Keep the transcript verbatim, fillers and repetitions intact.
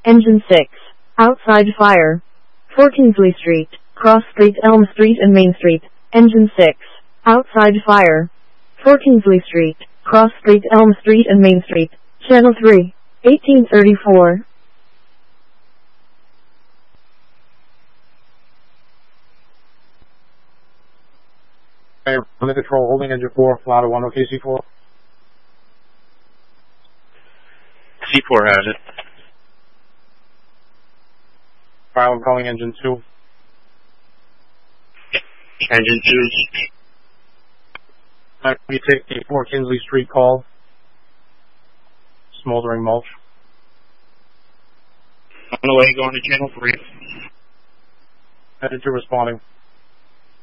Engine six. Outside fire. four Kingsley Street, Cross Street, Elm Street and Main Street. Engine six. Outside fire. four Kingsley Street, Cross Street, Elm Street and Main Street. Channel three. eighteen thirty-four. Under control, holding engine four, Flata one, okay, C four. C four has it. Alright, I'm calling engine two. Engine two. Alright, we take the four Kinsley Street call. Smoldering mulch. On the way, going to channel three. Headed to responding.